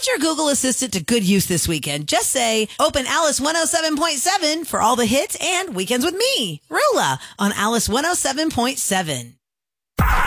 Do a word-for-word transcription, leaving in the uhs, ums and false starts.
your Google Assistant to good use this weekend. Just say, open Alice one oh seven point seven for all the hits and Weekends with me, Rula, on Alice one oh seven point seven.